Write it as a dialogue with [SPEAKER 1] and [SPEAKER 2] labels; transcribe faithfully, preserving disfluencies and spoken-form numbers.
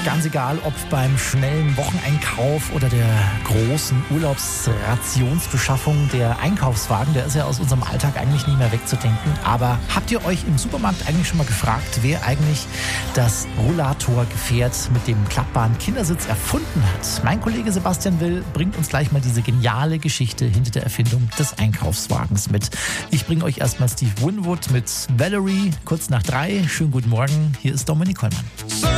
[SPEAKER 1] Ganz egal, ob beim schnellen Wocheneinkauf oder der großen Urlaubsrationsbeschaffung, der Einkaufswagen, der ist ja aus unserem Alltag eigentlich nicht mehr wegzudenken. Aber habt ihr euch im Supermarkt eigentlich schon mal gefragt, wer eigentlich das Rollator-Gefährt mit dem klappbaren Kindersitz erfunden hat? Mein Kollege Sebastian Will bringt uns gleich mal diese geniale Geschichte hinter der Erfindung des Einkaufswagens mit. Ich bringe euch erstmal Steve Winwood mit Valerie, kurz nach drei. Schönen guten Morgen, hier ist Dominik Kollmann.